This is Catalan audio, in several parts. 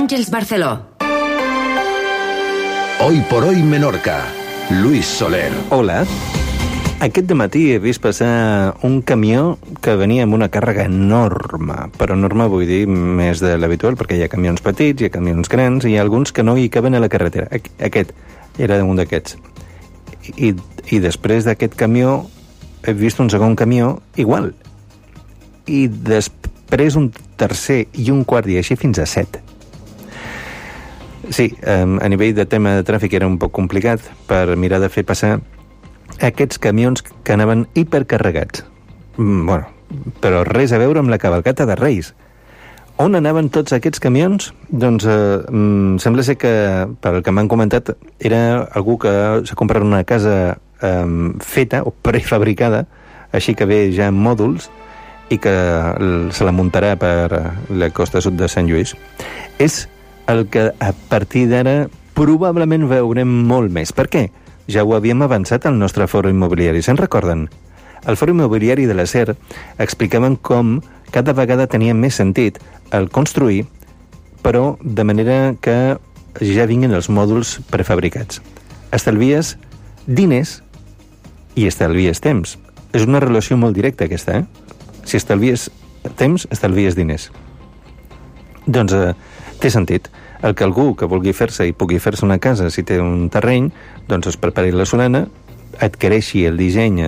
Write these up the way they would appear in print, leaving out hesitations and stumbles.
Àngels Barceló. Hoy por hoy Menorca. Luis Soler. Hola. Aquest dematí he vist passar un camió que venia amb una càrrega enorme, però enorme vull dir més de l'habitual, perquè hi ha camions petits, hi ha camions grans, i hi ha alguns que no hi caben a la carretera. Aquest era un d'aquests. I després d'aquest camió he vist un segon camió igual. I després un tercer i un quart, i així fins a 7. Sí, a nivell de tema de tràfic era un poc complicat per mirar de fer passar aquests camions que anaven hipercarregats. Bueno, però res a veure amb la cavalcata de Reis. On anaven tots aquests camions? Doncs sembla ser que, pel que m'han comentat, era algú que s'ha comprat una casa feta o prefabricada, així que ve ja en mòduls, i que se la muntarà per la costa sud de Sant Lluís. És el que a partir d'ara probablement veurem molt més. Per què? Ja ho havíem avançat al nostre foro immobiliari, se'n recorden? Al foro immobiliari de la SER explicaven com cada vegada tenia més sentit el construir, però de manera que ja vinguin els mòduls prefabricats. Estalvies diners i estalvies temps. És una relació molt directa aquesta, Si estalvies temps, estalvies diners. Doncs té sentit. El que algú que vulgui fer-se i pugui fer-se una casa, si té un terreny, doncs es prepari la solana, adquireixi el disseny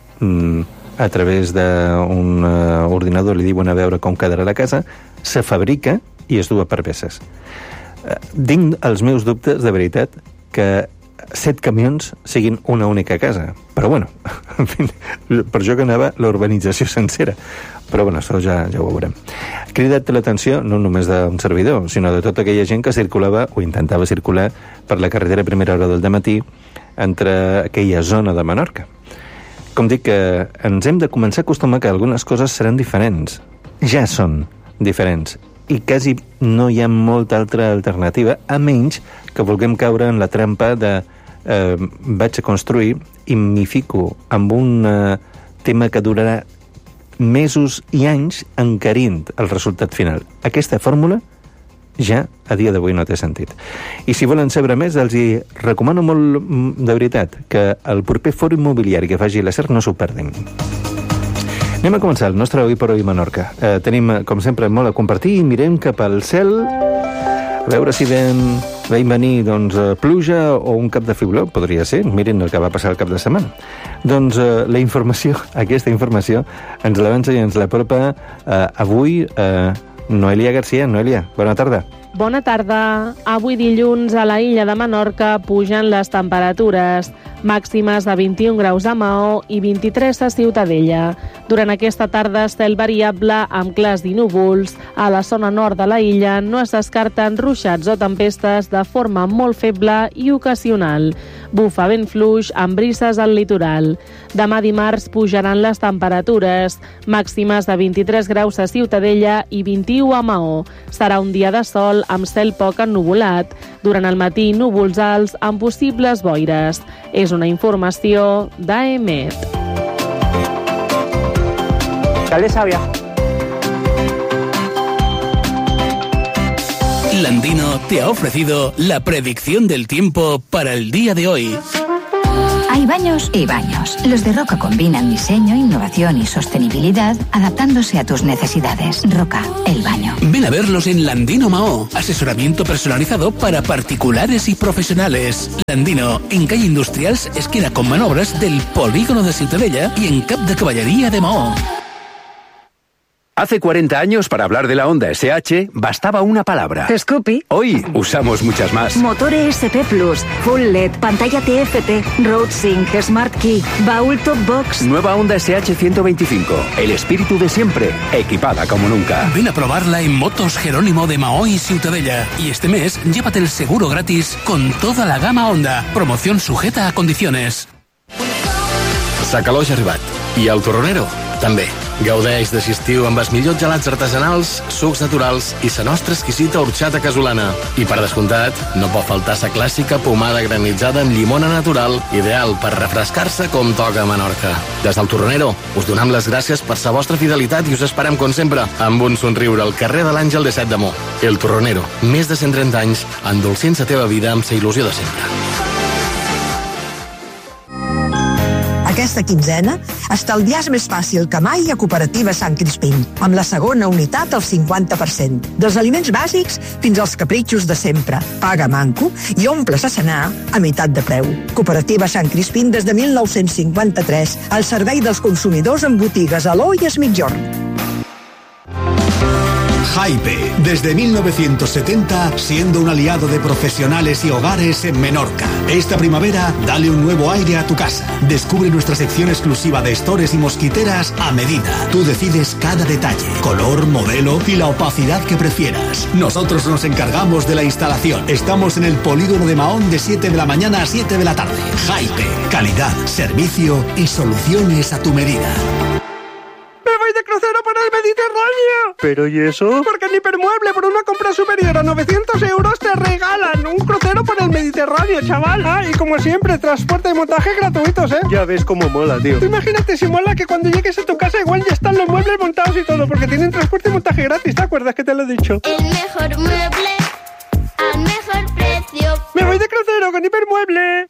a través d'un ordinador, li diuen a veure com quedarà la casa, se fabrica i es du per peces. Tinc els meus dubtes, de veritat, que 7 camions siguin una única casa. Però bueno, en fi, per això que anava l'urbanització sencera. Però bueno, això ja ho veurem. Ha cridat l'atenció no només d'un servidor, sinó de tota aquella gent que circulava o intentava circular per la carretera a primera hora del dematí entre aquella zona de Menorca. Com dic, que ens hem de començar a acostumar que algunes coses seran diferents. Ja són diferents. I quasi no hi ha molta altra alternativa, a menys que vulguem caure en la trampa de vaig a construir i m'hi fico amb un tema que durarà mesos i anys encarint el resultat final. Aquesta fórmula ja a dia d'avui no té sentit. I si volen saber més, els hi recomano molt, de veritat, que el proper foro immobiliari que faci la SER no s'ho perdin. Anem a començar el nostre Hoy por Hoy Menorca. Tenim, com sempre, molt a compartir i mirem cap al cel a veure si vam venir pluja o un cap de fibló, podria ser. Miren el que va passar el cap de setmana. Doncs la informació, aquesta informació, ens l'avança i ens l'apropa avui Noelia García. Noelia, bona tarda. Bona tarda. Avui dilluns a la illa de Menorca pugen les temperatures, màximes de 21 graus a Maó i 23 a Ciutadella. Durant aquesta tarda, estel variable amb clars i núvols. A la zona nord de la illa no es descarten ruixats o tempestes de forma molt feble i ocasional. Bufa vent fluix amb brises al litoral. Demà dimarts pujaran les temperatures, màximes de 23 graus a Ciutadella i 21 a Maó. Serà un dia de sol amb cel poc ennuvolat. Durant el matí, núvols alts amb possibles boires. És una informació d'AEMET. Landino te ha ofrecido la predicción del tiempo para el día de hoy. Hay baños y baños. Los de Roca combinan diseño, innovación y sostenibilidad, adaptándose a tus necesidades. Roca, el baño. Ven a verlos en Landino Maó. Asesoramiento personalizado para particulares y profesionales. Landino, en calle Industrials, esquina con Manobras del Polígono de Ciutadella y en Cap de Caballería de Maó. Hace 40 años, para hablar de la Honda SH, bastaba una palabra. Scoopy. Hoy usamos muchas más. Motor ESP Plus, Full LED, pantalla TFT, Road Sync, Smart Key, baúl Top Box. Nueva Honda SH 125. El espíritu de siempre, equipada como nunca. Ven a probarla en Motos Jerónimo de Maó y Ciutadella. Y este mes, llévate el seguro gratis con toda la gama Honda. Promoción sujeta a condiciones. Sa calor ja ha arribat. I el torronero, també. Gaudeix d'aquest estiu amb els millors gelats artesanals, sucs naturals i la nostra exquisita horxata casolana. I per descomptat, no pot faltar la clàssica pomada granitzada amb llimona natural, ideal per refrescar-se com toca a Menorca. Des del Torronero, us donem les gràcies per la vostra fidelitat i us esperem, com sempre, amb un somriure al carrer de l'Àngel de Set de Mo. El Torronero, més de 130 anys, endolcint la teva vida amb la il·lusió de sempre. Aquesta quinzena, estalviar és més fàcil que mai a Cooperativa Sant Crispín, amb la segona unitat al 50%. Dels aliments bàsics fins als capritxos de sempre. Paga manco i omple a cenar a meitat de preu. Cooperativa Sant Crispín des de 1953, al servei dels consumidors en botigues Aló i Es Migjorn. Hype, desde 1970, siendo un aliado de profesionales y hogares en Menorca. Esta primavera, dale un nuevo aire a tu casa. Descubre nuestra sección exclusiva de estores y mosquiteras a medida. Tú decides cada detalle, color, modelo y la opacidad que prefieras. Nosotros nos encargamos de la instalación. Estamos en el Polígono de Mahón de 7 de la mañana a 7 de la tarde. Hype, calidad, servicio y soluciones a tu medida. De crucero por el Mediterráneo. ¿Pero y eso? Porque en Hipermueble, por una compra superior a 900 euros, te regalan un crucero por el Mediterráneo, chaval. Ah, y como siempre, transporte y montaje gratuitos, ¿eh? Ya ves cómo mola, tío. Imagínate si mola que cuando llegues a tu casa igual ya están los muebles montados y todo, porque tienen transporte y montaje gratis, ¿te acuerdas que te lo he dicho? El mejor mueble al mejor precio. Me voy de crucero con Hipermueble.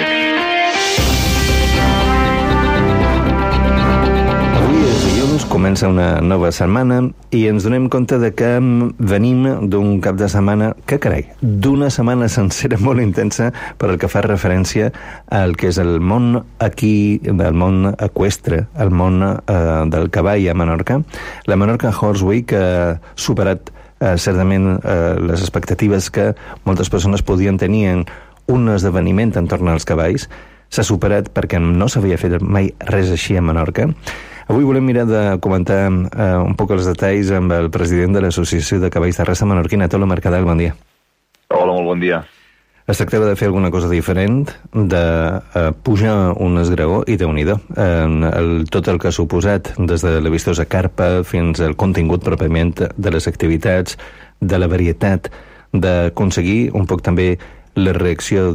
Comença una nova setmana i ens donem compte de que venim d'un cap de setmana, que carai, d'una setmana sencera molt intensa per al que fa referència al que és el món aquí, el món eqüestre, el món del cavall a Menorca. La Menorca Horse Week ha superat certament les expectatives que moltes persones podien tenir en un esdeveniment entorn als cavalls. S'ha superat perquè no s'havia fet mai res així a Menorca. Avui volem mirar de comentar un poc els detalls amb el president de l'Associació de Cavalls de Raça Menorquina, Tolo Mercadal. Bon dia. Hola, molt bon dia. Es tractava de fer alguna cosa diferent, de pujar un esgraó i déu-n'hi-do. Tot el que ha suposat, des de la vistosa carpa fins al contingut pròpiament de les activitats, de la varietat, d'aconseguir un poc també la reacció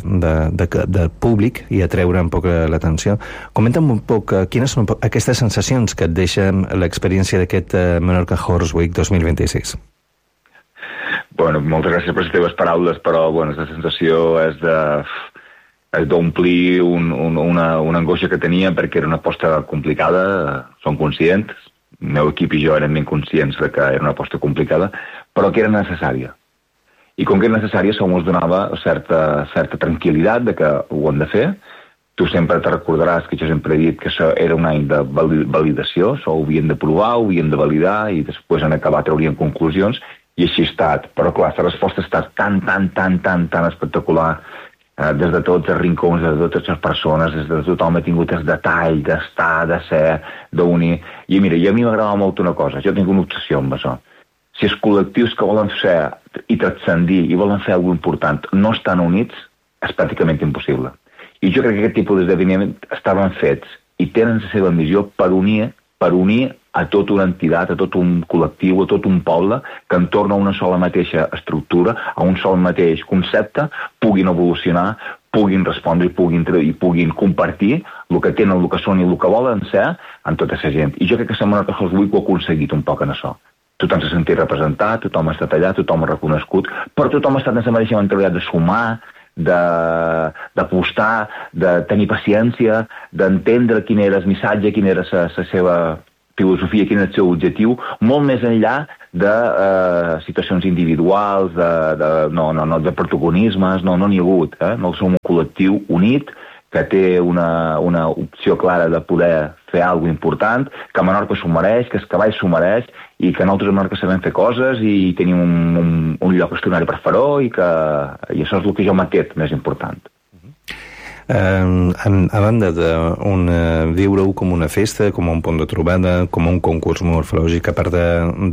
de públic i atreure un poc l'atenció. Comenta'm un poc quines són aquestes sensacions que et deixa l'experiència d'aquest Menorca Horse Week 2026. Bueno, moltes gràcies per les teves paraules, però la sensació és d'omplir una angoixa que tenia perquè era una aposta complicada, som conscients, el meu equip i jo érem ben conscients de que era una aposta complicada, però que era necessària. I com que era necessària, això ens donava certa tranquil·litat de que ho hem de fer. Tu sempre te recordaràs que jo sempre he dit que això era un any de validació, això ho havíem de provar, ho havíem de validar i després en acabar trauríem conclusions i així ha estat. Però clar, la resposta ha estat tan espectacular des de tots els rincons, des de totes les persones, des de tothom ha tingut el detall d'estar, de ser, d'unir. I mira, a mi m'agradava molt una cosa, jo tinc una obsessió amb això. Si els col·lectius que volen fer i transcendir i volen fer alguna cosa important no estan units, és pràcticament impossible. I jo crec que aquest tipus d'esdeveniment estaven fets i tenen la seva missió per unir a tota una entitat, a tot un col·lectiu, a tot un poble que entorn a una sola mateixa estructura, a un sol mateix concepte, puguin evolucionar, puguin respondre i puguin compartir el que tenen, el que són i el que volen ser amb tota la gent. I jo crec que la Menorca Horse Week ho ha aconseguit un poc en això. Tothom s'ha sentit representat, tothom ha estat allà, tothom ha reconegut, però tothom ha estat en la mateixa mentalitat de sumar, d'apostar, de tenir paciència, d'entendre quin era el missatge, quina era la seva filosofia, quin era el seu objectiu, molt més enllà de situacions individuals, de protagonismes, no n'hi ha hagut. No som un col·lectiu unit, que té una opció clara de poder fer alguna cosa important, que Menorca s'ho mereix, que el cavall s'ho mereix, i que nosaltres a Menorca sabem fer coses i tenim un lloc extraordinari per fer-ho, i això és el que jo m'ha quedat més important. A banda de viure-ho com una festa, com un punt de trobada, com un concurs morfològic, a part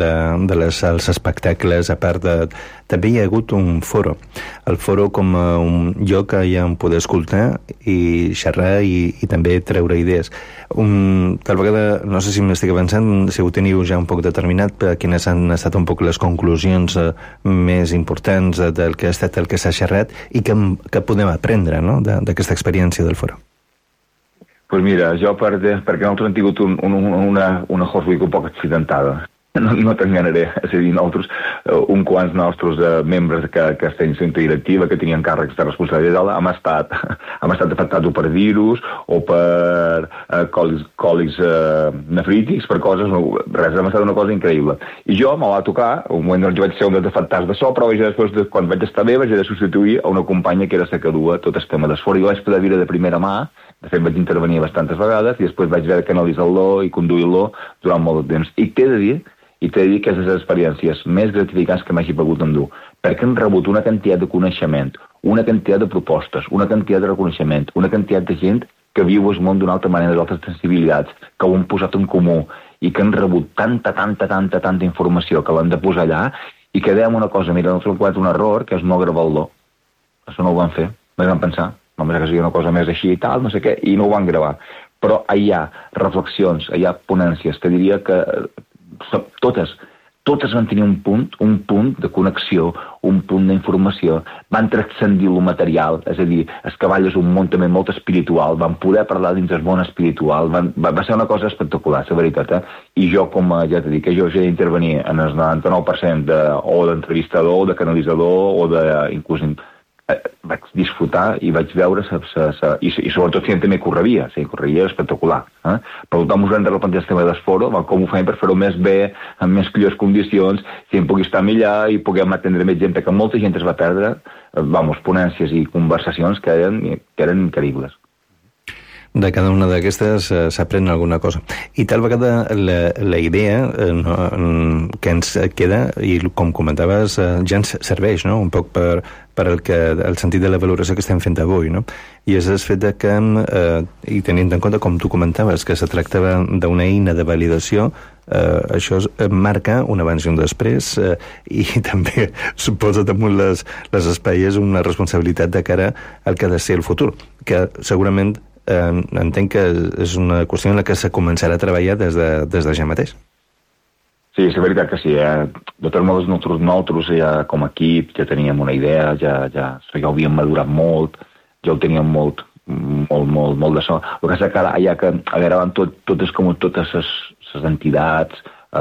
els espectacles, a part també hi ha hagut un foro. El foro com un lloc on poder escoltar i xerrar i també treure idees. Tal vegada, no sé si m'estic avançant, si ho teniu ja un poc determinat, quines han estat un poc les conclusions més importants del que ha estat el que s'ha xerrat i que podem aprendre, no?, d'aquesta experiència del foro. Pues mira, jo perquè nosaltres hem tingut una Horse Week un poc accidentada. No t'enganaré, és a dir, nosaltres, uns quants nostres membres que estem en la directiva, que tenien càrrecs de responsabilitat, hem estat afectats o per virus o per còlics nefrítics, per coses, res, hem estat una cosa increïble. I jo me va tocar, un moment jo vaig ser un dels afectats d'això, però després, quan vaig estar bé, vaig haver de substituir a una companya que era la que dua tot el tema d'esfora, i vaig poder viure de primera mà. De fet, vaig intervenir bastantes vegades i després vaig haver de canalitzar-lo i conduir-lo durant molt de temps. I t'he de dir que és les experiències més gratificants que m'hagi pogut endur, perquè hem rebut una quantitat de coneixement, una quantitat de propostes, una quantitat de reconeixement, una quantitat de gent que viu el món d'una altra manera, d'altres sensibilitats, que ho hem posat en comú i que han rebut tanta informació que l'han de posar allà i que dèiem una cosa, mira, nosaltres hem comès un error, que és no gravar-lo. Això no ho van fer, no hi van pensar. Vam pensar que seria una cosa més així i tal, no sé què, i no ho van gravar. Però hi ha reflexions, hi ha ponències, te diria que totes van tenir un punt de connexió, un punt d'informació, van transcendir lo material, és a dir, el cavall és un món també molt espiritual, van poder parlar dins el món espiritual, va ser una cosa espectacular, la veritat, I jo, com ja t'he dit, que jo ja he d'intervenir en el 99% o d'entrevistador, o de canalitzador, o inclús vaig disfrutar i vaig veure i sobretot fent també correria espectacular. Per tant, us vam de repente el tema d'esforo, com ho fem per fer-ho més bé, amb més millors condicions, si em pugui estar millor i puguem atendre més gent, perquè molta gent es va perdre, ponències i conversacions que eren increïbles. De cada una d'aquestes s'aprèn alguna cosa. I tal vegada la idea que ens queda, i com comentaves, ja ens serveix, no?, un poc per el sentit de la valoració que estem fent avui, no? I és el fet que, i tenint en compte, com tu comentaves, que se tractava d'una eina de validació, això marca un abans i un després, i també suposa damunt les espaies una responsabilitat de cara al que ha de ser el futur, que segurament entenc que és una qüestió en la que se començarà a treballar des de ja mateix. Sí, és veritat que sí. De totes maneres, nosaltres ja com a equip ja teníem una idea, ja ho havíem madurat molt, ja ho teníem molt d'això. El que és que ara hi ha que agarraven totes les entitats,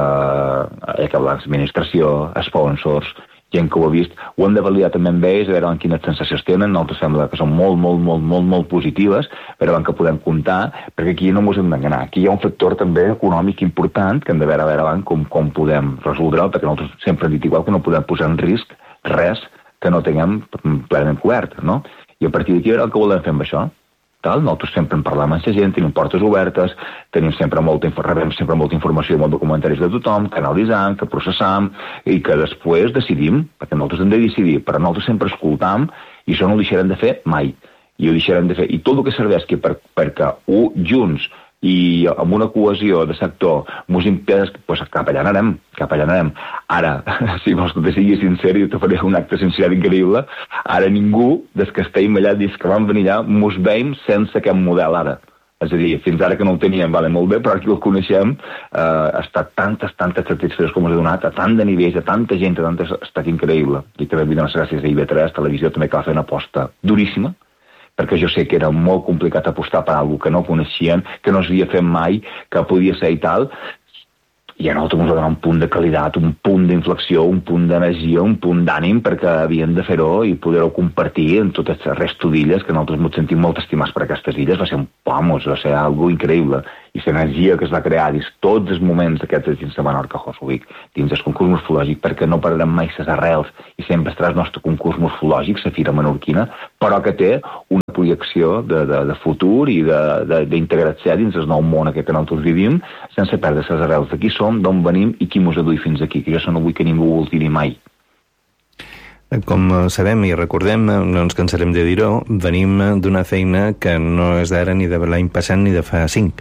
l'administració, sponsors, gent que ho ha vist, ho hem de validar també amb ells, a veure quines sensacions tenen. Nosaltres sembla que són molt positives, a veure que podem comptar, perquè aquí no ens hem d'enganar. Aquí hi ha un factor també econòmic important que hem de veure com podem resoldre, perquè nosaltres sempre hem dit igual que no podem posar en risc res que no tinguem plenament cobert, no? I a partir d'aquí el que volem fer amb això. Nosaltres sempre en parlem amb la gent, tenim portes obertes, rebem sempre molta informació i molts comentaris de tothom, que analitzam, que processam i que després decidim, perquè nosaltres hem de decidir, però nosaltres sempre escoltam i això no ho deixarem de fer mai. I ho deixarem de fer. I tot el que serveix perquè junts i amb una cohesió de sector mos impedeix, doncs cap allà anarem. Ara, si vols que te sigui sincer i te faré un acte sincer increïble, ara ningú des que estem allà, des que vam venir allà, mos veiem sense aquest model ara. És a dir, fins ara que no el teníem, molt bé, però aquí el coneixem, ha estat tantes satisfaccions com us he donat, a tant de nivells, a tanta gent, ha estat increïble. I també vull donar les gràcies a IB3, televisió, també que va fer una aposta duríssima, perquè jo sé que era molt complicat apostar per alguna que no coneixien, que no s'havia fet mai, que podia ser i tal, i a nosaltres ens va donar un punt de qualitat, un punt d'inflexió, un punt d'energia, un punt d'ànim, perquè havien de fer-ho i poder-ho compartir en totes les resto d'illes, que nosaltres ens sentim molt estimats per aquestes illes, va ser va ser algo increïble. I l'energia que es va crear dins tots els moments d'aquests dins de Menorca Horse Week, dins del concurs morfològic, perquè no perdrem mai les arrels i sempre estarà el nostre concurs morfològic, la Fira Menorquina, però que té una projecció de futur i d'integrar-se dins el nou món aquest que nosaltres vivim, sense perdre les arrels de qui som, d'on venim i qui mos ha duit fins aquí, que jo no vull que ningú ho altiri mai. Com sabem i recordem, no ens cansarem de dir-ho, venim d'una feina que no és d'ara ni de l'any passat ni de fa 5.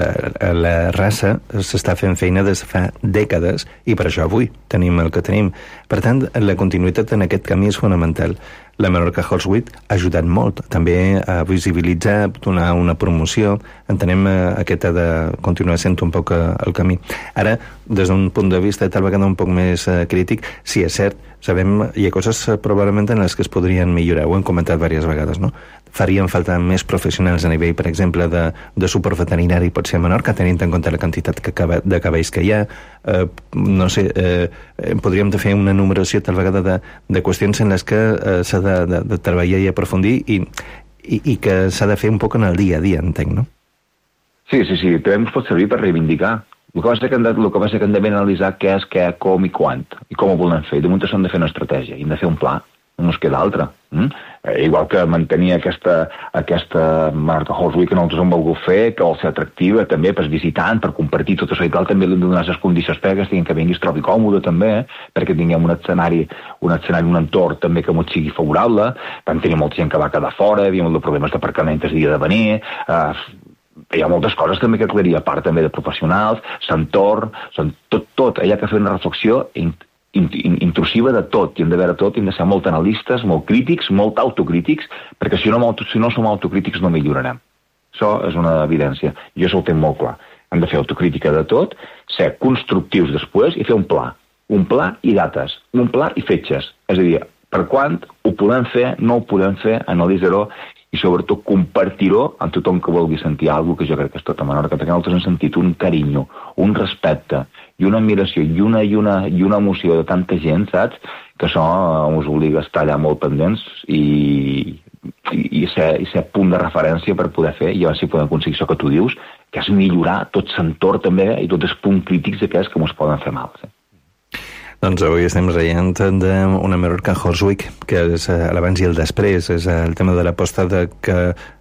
La raça s'està fent feina des de fa dècades i per això avui tenim el que tenim. Per tant, la continuïtat en aquest camí és fonamental. La Menorca Horse Week ha ajudat molt també a visibilitzar, donar una promoció. Entenem aquest ha de continuar sent un poc el camí. Ara, des d'un punt de vista tal vegada un poc més crític, sí, és cert, sabem, hi ha coses probablement en les que es podrien millorar, ho hem comentat diverses vegades, no? Farien falta més professionals a nivell, per exemple, de suport veterinari, pot ser a Menorca, tenint en compte la quantitat de cavalls que hi ha. No sé, podríem fer una numeració tal vegada de qüestions en les que s'ha de treballar i aprofundir i que s'ha de fer un poc en el dia a dia, entenc, no? Sí, també ens pot servir per reivindicar. El que passa que hem de analitzar què és, què, com i quant, i com ho volem fer. De moment s'han de fer una estratègia, i hem de fer un pla, no es queda altra. Igual que mantenir aquesta Menorca Horse Week que nosaltres hem volgut fer, que vol ser atractiva també per visitant, per compartir tot això i tal, també hem de donar les condicions perquè que vingui es trobi còmode també, perquè tinguem un escenari, un entorn també que ens sigui favorable. Vam tenir molta gent que va quedar fora, hi havia molts problemes d'aparcament el dia de venir, hi ha moltes coses també que aclarir, a part també de professionals, l'entorn, tot, hi ha que fer una reflexió intrusiva de tot, i hem de veure tot, hem de ser molt analistes, molt crítics, molt autocrítics, perquè si no som autocrítics no millorarem. Això és una evidència, jo això ho tinc molt clar. Hem de fer autocrítica de tot, ser constructius després i fer un pla i dates, un pla i fetges, és a dir, per quan ho podem fer, no ho podem fer, analitzar-ho i sobretot compartir-ho amb tothom que vulgui sentir alguna cosa que jo crec que és tot a Menorca, perquè nosaltres hem sentit un carinyo, un respecte i una admiració i una emoció de tanta gent, saps? Que això ens obliga a estar allà molt pendents i ser punt de referència per poder fer, i llavors si podem aconseguir això que tu dius, que és millorar tot l'entorn també i tots els punts crítics aquests que ens poden fer mal. Doncs avui estem reient d'una Menorca Horse Week, que és l'abans i el després, és el tema de l'aposta de que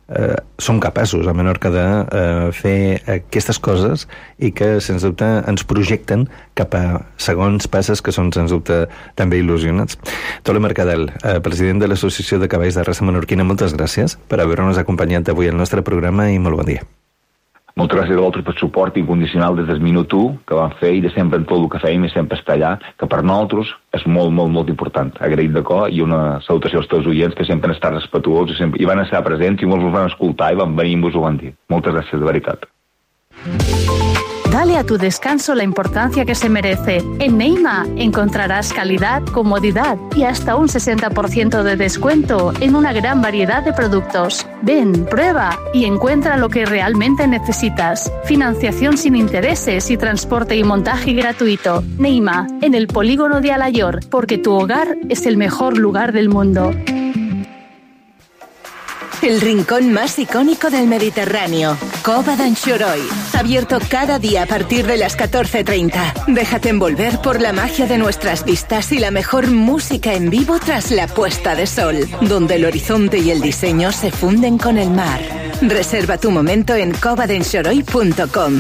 som capaços a Menorca de fer aquestes coses i que, sens dubte, ens projecten cap a segons passes que són, sens dubte, també il·lusionats. Tole Mercadal, president de l'Associació de Cavalls de Raça Menorquina, moltes gràcies per haver-nos acompanyat avui al nostre programa i molt bon dia. Moltes gràcies a vosaltres per suport incondicional des del minut 1 que vam fer i de sempre en tot el que fèiem i sempre estar allà, que per nosaltres és molt, molt, molt important. Agraït de cor i una salutació als teus oients que sempre han estat respetuosos i van estar presents i molts us van escoltar i van venir i vos ho van dir. Moltes gràcies, de veritat. Dale a tu descanso la importancia que se merece. En Neima encontrarás calidad, comodidad y hasta un 60% de descuento en una gran variedad de productos. Ven, prueba y encuentra lo que realmente necesitas. Financiación sin intereses y transporte y montaje gratuito. Neima, en el polígono de Alayor, porque tu hogar es el mejor lugar del mundo. El rincón más icónico del Mediterráneo, Cova d'Anxoroy. Abierto cada día a partir de las 14:30. Déjate envolver por la magia de nuestras vistas y la mejor música en vivo tras la puesta de sol, donde el horizonte y el diseño se funden con el mar. Reserva tu momento en covadenxoroy.com.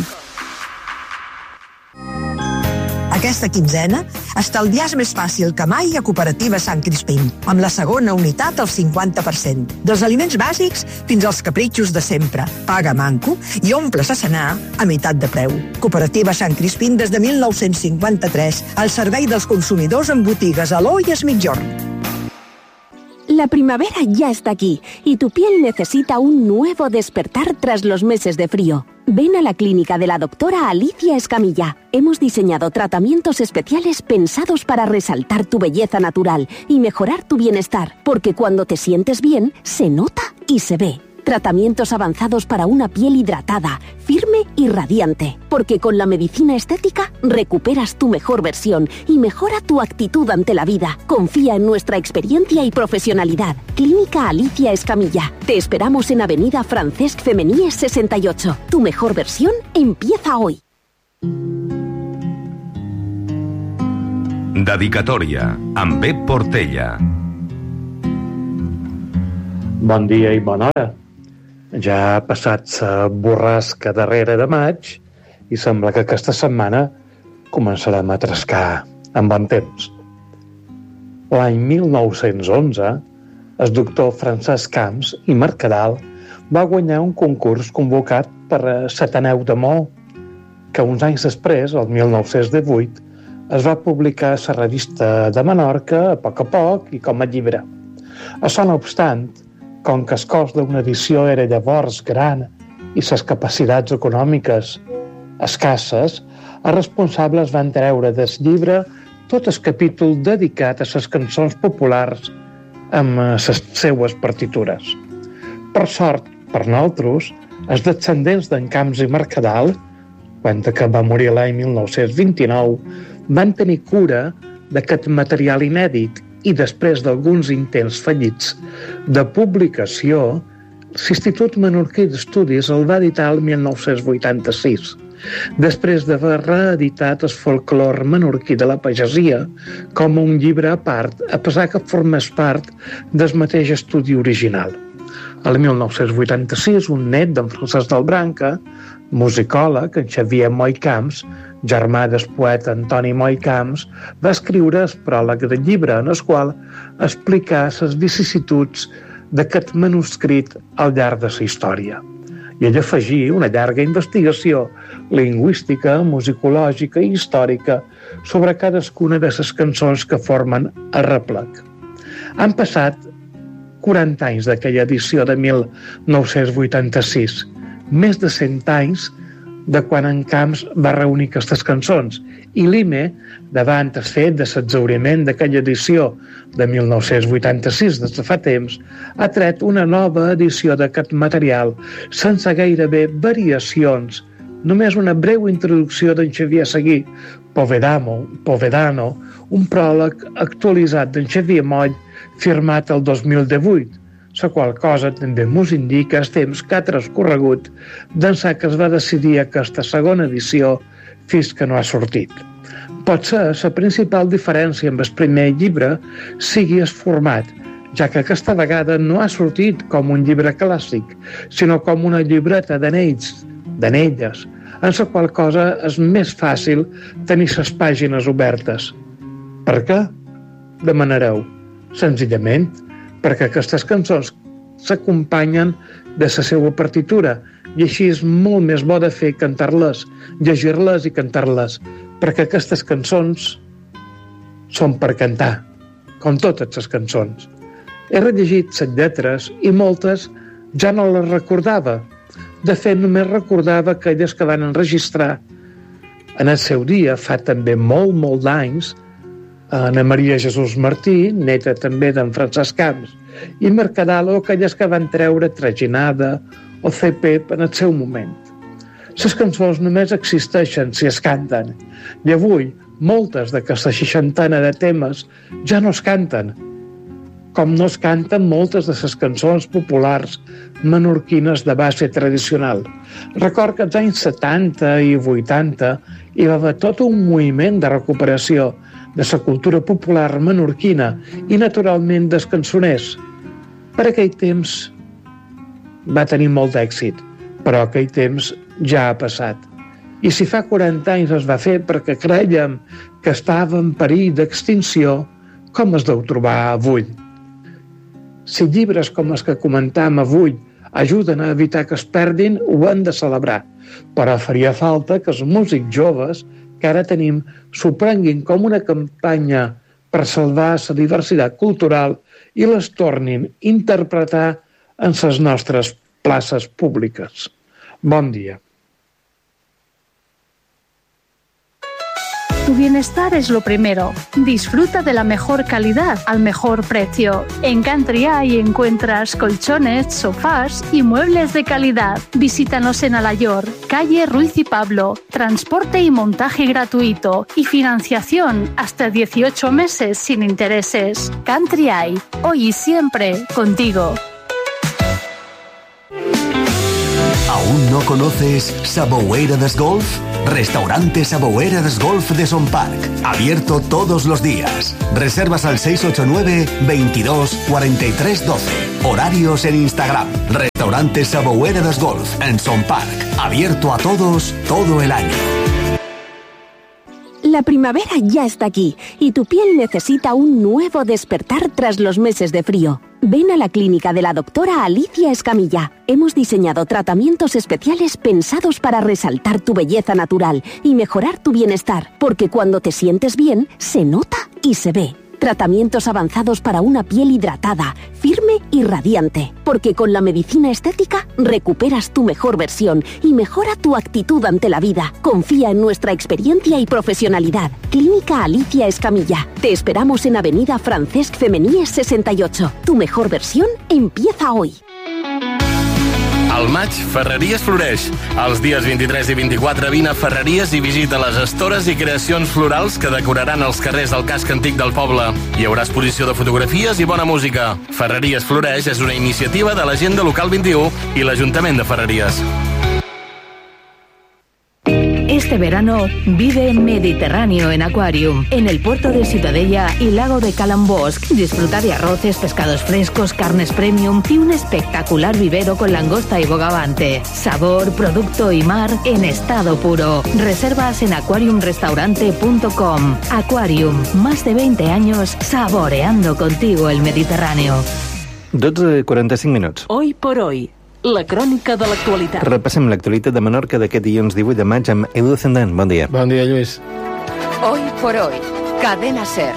Aquesta quinzena, estalviar és més fàcil que mai a Cooperativa Sant Crispín, amb la segona unitat al 50%. Dels aliments bàsics fins als capritxos de sempre. Paga manco i omples a cenar a meitat de preu. Cooperativa Sant Crispín des de 1953, al servei dels consumidors en botigues a l'O i a Migjorn. La primavera ya está aquí y tu piel necesita un nuevo despertar tras los meses de frío. Ven a la clínica de la doctora Alicia Escamilla. Hemos diseñado tratamientos especiales pensados para resaltar tu belleza natural y mejorar tu bienestar, porque cuando te sientes bien, se nota y se ve. Tratamientos avanzados para una piel hidratada, firme y radiante. Porque con la medicina estética recuperas tu mejor versión y mejora tu actitud ante la vida. Confía en nuestra experiencia y profesionalidad. Clínica Alicia Escamilla. Te esperamos en Avenida Francesc Femenies 68. Tu mejor versión empieza hoy. Dedicatòria amb Pep Portella. Bon dia i bona hora. Ja ha passat la borrasca darrere de maig i sembla que aquesta setmana començarem a trescar amb bon temps. L'any 1911, el doctor Francesc Camps i Mercadal va guanyar un concurs convocat per Sataneu de Maó, que uns anys després, el 1918, es va publicar a la revista de Menorca a poc i com a llibre. Això no obstant, com que el cost d'una edició era llavors gran i les capacitats econòmiques escasses, els responsables van treure del llibre tot el capítol dedicat a les cançons populars amb les seues partitures. Per sort, per nosaltres, els descendents d'en Camps i Mercadal, quan que va morir l'any 1929, van tenir cura d'aquest material inèdit i després d'alguns intents fallits de publicació, l'Institut Menorquí d'Estudis el va editar el 1986, després d'haver reeditat el folclor menorquí de la pagesia com un llibre a part, a pesar que formés part del mateix estudi original. El 1986, un net d'en Francesc del Branca, musicòleg, en Xavier Moll Camps, germà del poeta Antoni Moll Camps, va escriure el pròleg del llibre, en el qual explicar les vicissituds d'aquest manuscrit al llarg de la història. I ell afegí una llarga investigació lingüística, musicològica i històrica sobre cadascuna de les cançons que formen el replec. Han passat 40 anys d'aquella edició de 1986, més de 100 anys de quan en Camps va reunir aquestes cançons, i l'IME, davant el fet de l'exhauriment d'aquella edició de 1986 des de fa temps, ha tret una nova edició d'aquest material sense gairebé variacions, només una breu introducció d'en Xavier Seguí, Povedano, un pròleg actualitzat d'en Xavier Moll firmat el 2018, la qual cosa també mos indica el temps que ha transcorregut d'ençà que es va decidir aquesta segona edició fins que no ha sortit. Potser la principal diferència amb el primer llibre sigui el format, ja que aquesta vegada no ha sortit com un llibre clàssic, sinó com una llibreta d'anells, en la qual cosa és més fàcil tenir les pàgines obertes. Per què? Demanareu. Senzillament, perquè aquestes cançons s'acompanyen de la seva partitura i així és molt més bo de fer cantar-les, llegir-les i cantar-les, perquè aquestes cançons són per cantar, com totes les cançons. He rellegit les lletres i moltes ja no les recordava. De fet, només recordava aquelles que van enregistrar en el seu dia, fa també molt d'anys, Ana Maria Jesús Martí, neta també d'en Francesc Camps, i Mercadal, o aquelles que van treure Traginada o CP en el seu moment. Les cançons només existeixen si es canten, i avui moltes d'aquesta 60 de temes ja no es canten, com no es canten moltes de les cançons populars menorquines de base tradicional. Record que als anys 70 i 80 hi va haver tot un moviment de recuperació de la cultura popular menorquina i, naturalment, dels cançoners. Per aquell temps va tenir molt d'èxit, però aquell temps ja ha passat. I si fa 40 anys es va fer perquè crèiem que estava en perill d'extinció, com es deu trobar avui? Si llibres com els que comentam avui ajuden a evitar que es perdin, ho hem de celebrar, però faria falta que els músics joves que ara tenim s'ho prenguin com una campanya per salvar la diversitat cultural i les tornin a interpretar en les nostres places públiques. Bon dia. Tu bienestar es lo primero. Disfruta de la mejor calidad al mejor precio. En Country Eye encuentras colchones, sofás y muebles de calidad. Visítanos en Alayor, calle Ruiz y Pablo. Transporte y montaje gratuito y financiación hasta 18 meses sin intereses. Country Eye, hoy y siempre contigo. ¿Aún no conoces Sabouera des Golf? Restaurante Sabouera des Golf de Son Parc. Abierto todos los días. Reservas al 689 22 43 12. Horarios en Instagram. Restaurante Sabouera des Golf en Son Parc. Abierto a todos todo el año. La primavera ya está aquí y tu piel necesita un nuevo despertar tras los meses de frío. Ven a la clínica de la doctora Alicia Escamilla. Hemos diseñado tratamientos especiales pensados para resaltar tu belleza natural y mejorar tu bienestar, porque cuando te sientes bien, se nota y se ve. Tratamientos avanzados para una piel hidratada, firme y radiante. Porque con la medicina estética recuperas tu mejor versión y mejora tu actitud ante la vida. Confía en nuestra experiencia y profesionalidad. Clínica Alicia Escamilla. Te esperamos en Avenida Francesc Femenies 68. Tu mejor versión empieza hoy. Al maig, Ferreries floreix. Els dies 23 i 24 vine a Ferreries i visita les estores i creacions florals que decoraran els carrers del casc antic del poble. Hi haurà exposició de fotografies i bona música. Ferreries floreix és una iniciativa de l'Agenda Local 21 i l'Ajuntament de Ferreries. Este verano vive Mediterráneo en Aquarium, en el puerto de Ciutadella y lago de Calambosc. Disfruta de arroces, pescados frescos, carnes premium y un espectacular vivero con langosta y bogavante. Sabor, producto y mar en estado puro. Reservas en aquariumrestaurante.com. Aquarium, más de 20 años saboreando contigo el Mediterráneo. 12:45 minuts. Hoy por hoy. La crònica de l'actualitat. Repassem l'actualitat de Menorca d'aquest dilluns 18 de maig amb Edu Zendán. Bon dia. Bon dia, Lluís. Hoy por hoy. Cadena SER.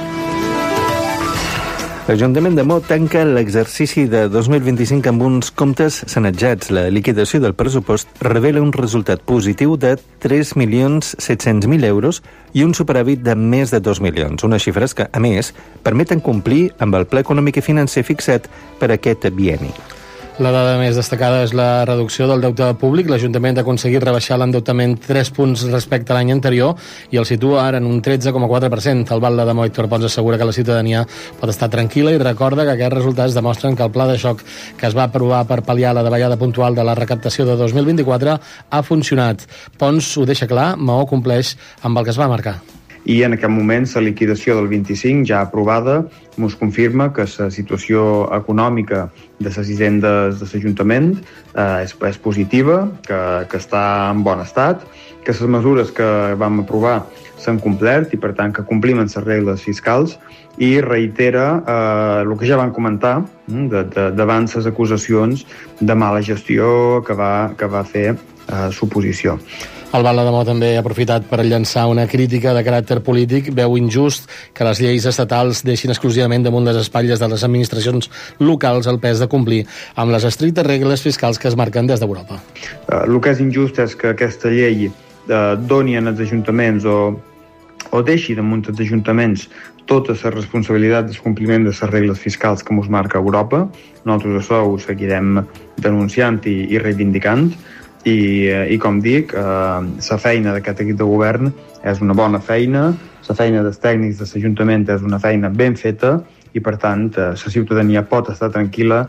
L'Ajuntament de Mo tanca l'exercici de 2025 amb uns comptes sanejats. La liquidació del pressupost revela un resultat positiu de 3.700.000 euros i un superàvit de més de 2 milions. Unes xifres que, a més, permeten complir amb el pla econòmic i financer fixat per aquest bienni. La dada més destacada és la reducció del deute públic. L'Ajuntament ha aconseguit rebaixar l'endeutament 3 punts respecte a l'any anterior i el situa ara en un 13,4%. El batlle de Mo, Héctor Pons, assegura que la ciutadania pot estar tranquil·la i recorda que aquests resultats demostren que el pla de xoc que es va aprovar per pal·liar la davallada puntual de la recaptació de 2024 ha funcionat. Pons ho deixa clar, Maó compleix amb el que es va marcar. I en aquest moment la liquidació del 25 ja aprovada ens confirma que la situació econòmica de les hisendes de l'Ajuntament és positiva, que està en bon estat, que les mesures que vam aprovar s'han complert i per tant que complim les regles fiscals i reitera el que ja vam comentar davant les acusacions de mala gestió que va fer l'oposició. El batlle de Mo també ha aprofitat per llançar una crítica de caràcter polític. Veu injust que les lleis estatals deixin exclusivament damunt les espatlles de les administracions locals el pes de complir amb les estrictes regles fiscals que es marquen des d'Europa. El que és injust és que aquesta llei doni als ajuntaments o deixi damunt dels ajuntaments tota la responsabilitat del compliment de les regles fiscals que ens marca Europa. Nosaltres això ho seguirem denunciant i reivindicant. I com dic, la feina d'aquest equip de govern és una bona feina, la feina dels tècnics de l'Ajuntament és una feina ben feta i, per tant, la ciutadania pot estar tranquil·la.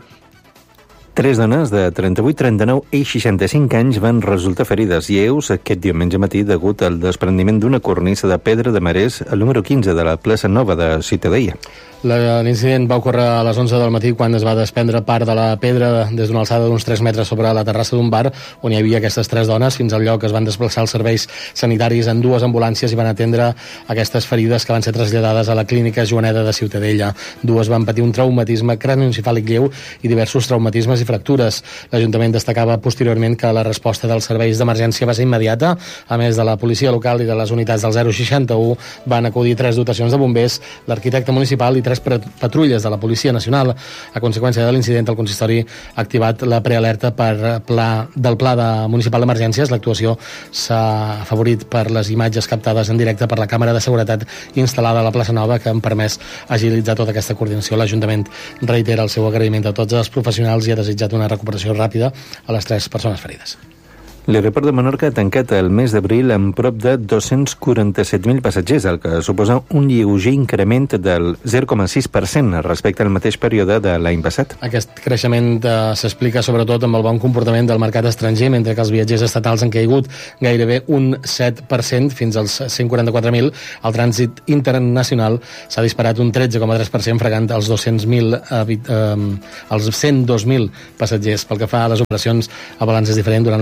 3 dones de 38, 39 i 65 anys van resultar ferides lleus aquest diumenge matí degut al desprendiment d'una cornisa de pedra de marès al número 15 de la plaça Nova de Ciutadella. L'incident va ocórrer a les 11 del matí quan es va desprendre part de la pedra des d'una alçada d'uns 3 metres sobre la terrassa d'un bar on hi havia aquestes 3 dones. Fins al lloc es van desplaçar els serveis sanitaris en 2 ambulàncies i van atendre aquestes ferides que van ser traslladades a la clínica Joaneda de Ciutadella. 2 van patir un traumatisme cranioencefàlic lleu i diversos traumatismes i fractures. L'Ajuntament destacava posteriorment que la resposta dels serveis d'emergència va ser immediata. A més de la policia local i de les unitats del 061 van acudir 3 dotacions de bombers, l'arquitecte municipal i 3 patrulles de la Policia Nacional. A conseqüència de l'incident, el consistori ha activat la prealerta del Pla Municipal d'Emergències. L'actuació s'ha afavorit per les imatges captades en directe per la càmera de seguretat instal·lada a la plaça Nova, que han permès agilitzar tota aquesta coordinació. L'Ajuntament reitera el seu agraïment a tots els professionals i ha desitjat una recuperació ràpida a les 3 persones ferides. L'aeroport de Menorca ha tancat el mes d'abril amb prop de 247.000 passatgers, el que suposa un lleuger increment del 0,6% respecte al mateix període de l'any passat. Aquest creixement s'explica sobretot amb el bon comportament del mercat estranger, mentre que els viatgers estatals han caigut gairebé un 7% fins als 144.000. El trànsit internacional s'ha disparat un 13,3%, fregant els 102.000 passatgers. Pel que fa a les operacions, el balanç és diferent. Durant l'abril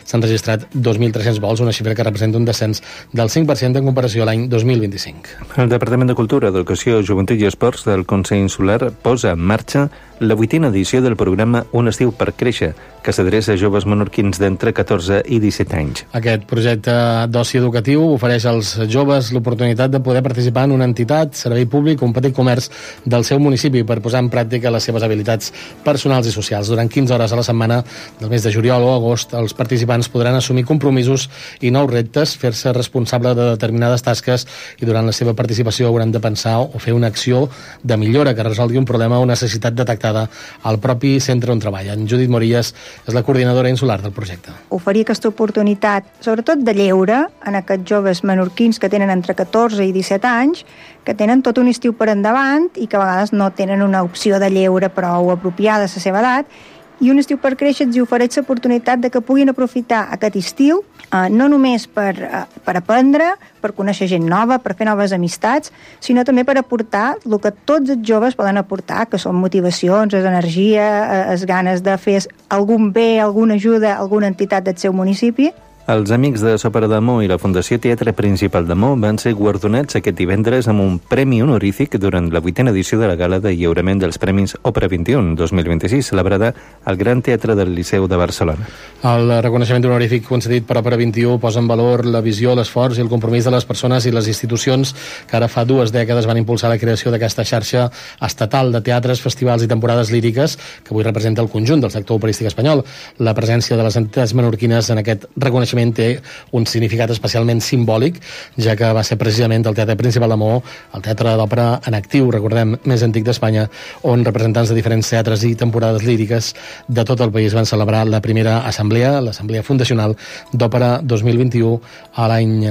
s'han registrat 2.300 vols, una xifra que representa un descens del 5% en comparació a l'any 2025. El Departament de Cultura, Educació, Joventut i Esports del Consell Insular posa en marxa la 8ª edició del programa Un estiu per créixer, que s'adreça a joves menorquins d'entre 14 i 17 anys. Aquest projecte d'oci educatiu ofereix als joves l'oportunitat de poder participar en una entitat, servei públic o un petit comerç del seu municipi per posar en pràctica les seves habilitats personals i socials. Durant 15 hores a la setmana del mes de juliol o agost, els participants podran assumir compromisos i nous reptes, fer-se responsable de determinades tasques i durant la seva participació hauran de pensar o fer una acció de millora que resolgui un problema o necessitat detectada al propi centre on treballen. Judit Morillas és la coordinadora insular del projecte. Oferir aquesta oportunitat, sobretot de lleure, en aquests joves menorquins que tenen entre 14 i 17 anys, que tenen tot un estiu per endavant i que a vegades no tenen una opció de lleure prou apropiada a la seva edat, i un estiu per créixer els ofereix l'oportunitat de que puguin aprofitar aquest estiu no només per aprendre, per conèixer gent nova, per fer noves amistats, sinó també per aportar el que tots els joves poden aportar, que són motivacions, és energia, és ganes de fer algun bé, alguna ajuda a alguna entitat del seu municipi. Els amics de Sopar d'Amor i la Fundació Teatre Principal d'Amor van ser guardonats aquest divendres amb un premi honorífic durant la 8ª edició de la gala de lliurament dels Premis Òpera 21 2026, celebrada al Gran Teatre del Liceu de Barcelona. El reconeixement honorífic concedit per Òpera 21 posa en valor la visió, l'esforç i el compromís de les persones i les institucions que ara fa 2 dècades van impulsar la creació d'aquesta xarxa estatal de teatres, festivals i temporades líriques que avui representa el conjunt del sector operístic espanyol. La presència de les entitats menorquines en aquest reconeixement té un significat especialment simbòlic, ja que va ser precisament el Teatre Principal d'Amor, el teatre d'òpera en actiu, recordem, més antic d'Espanya, on representants de diferents teatres i temporades líriques de tot el país van celebrar la primera assemblea, l'Assemblea Fundacional d'Òpera 2021 a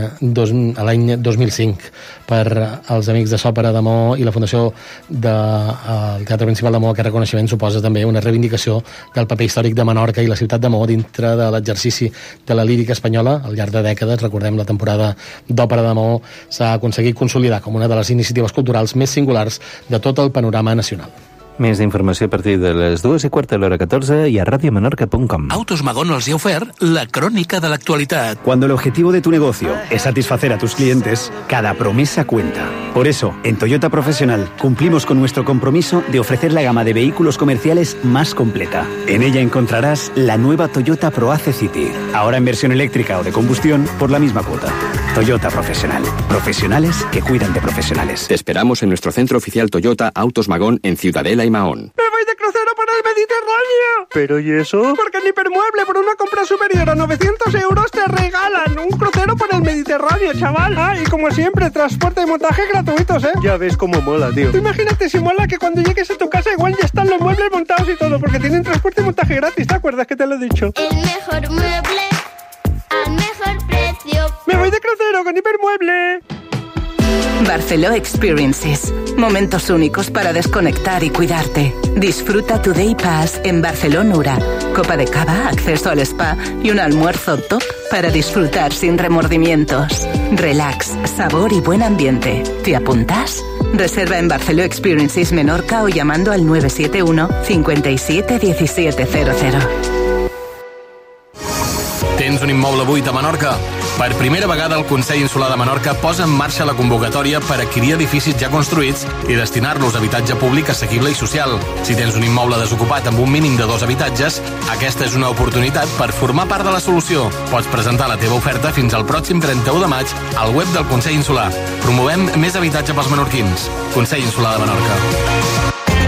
l'any 2005. Per als amics de Sopar d'Amor i la Fundació del Teatre Principal d'Amor, aquest reconeixement suposa també una reivindicació del paper històric de Menorca i la ciutat d'Amor dintre de l'exercici de la lírica espanyola. Al llarg de dècades, recordem, la temporada d'Òpera d'Amor s'ha aconseguit consolidar com una de les iniciatives culturals més singulars de tot el panorama nacional. Més informació a partir de les 2:15 a l'hora 14 y a radiomenorca.com. Autos Magón els ha ofert la crònica de l'actualitat. Cuando el objetivo de tu negocio es satisfacer a tus clientes, cada promesa cuenta. Por eso, en Toyota Profesional cumplimos con nuestro compromiso de ofrecer la gama de vehículos comerciales más completa. En ella encontrarás la nueva Toyota ProAce City, ahora en versión eléctrica o de combustión por la misma cuota. Toyota Profesional. Profesionales que cuidan de profesionales. Te esperamos en nuestro centro oficial Toyota Autos Magón en Ciudadela y Mahón. ¡Me voy de crucero por el Mediterráneo! ¿Pero y eso? Porque en Hipermueble, por una compra superior a 900 euros, te regalan un crucero por el Mediterráneo, chaval. Y como siempre, transporte y montaje gratuitos, ¿eh? Ya ves cómo mola, tío. Imagínate si mola que cuando llegues a tu casa igual ya están los muebles montados y todo, porque tienen transporte y montaje gratis, ¿te acuerdas que te lo he dicho? El mejor mueble al mejor precio. ¡Me voy de crucero con Hipermueble! Barceló Experiences. Momentos únicos para desconectar y cuidarte. Disfruta tu Day Pass en Barcelonura. Copa de cava, acceso al spa y un almuerzo top para disfrutar sin remordimientos. Relax, sabor y buen ambiente. ¿Te apuntas? Reserva en Barceló Experiences Menorca o llamando al 971 57 1700. Tens un immoble buit a Menorca? Per primera vegada el Consell Insular de Menorca posa en marxa la convocatòria per adquirir edificis ja construïts i destinar-los a habitatge públic assequible i social. Si tens un immoble desocupat amb un mínim de 2 habitatges, aquesta és una oportunitat per formar part de la solució. Pots presentar la teva oferta fins al pròxim 31 de maig al web del Consell Insular. Promovem més habitatge pels menorquins. Consell Insular de Menorca.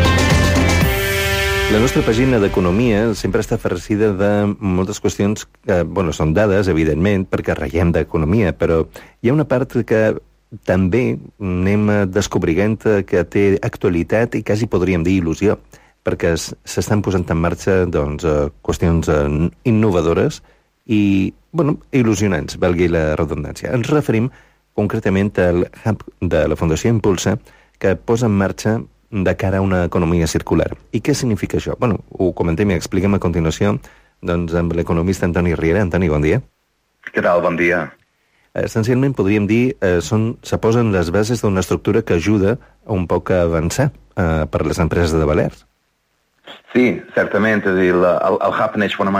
La nostra pàgina d'economia sempre està farcida de moltes qüestions que, són dades, evidentment, perquè raiem d'economia, però hi ha una part que també anem descobrint que té actualitat i quasi podríem dir il·lusió, perquè s'estan posant en marxa qüestions innovadores i, il·lusionants, valgui la redundància. Ens referim concretament al hub de la Fundació Impulsa, que posa en marxa de cara a una economia circular. I què significa això? Ho comentem i expliquem a continuació amb l'economista Antoni Riera. Antoni, bon dia. Què tal? Bon dia. Essencialment podríem dir se posen les bases d'una estructura que ajuda un poc a avançar per les empreses de Balears. Sí, certament. És a dir, el hub neix fonamentalment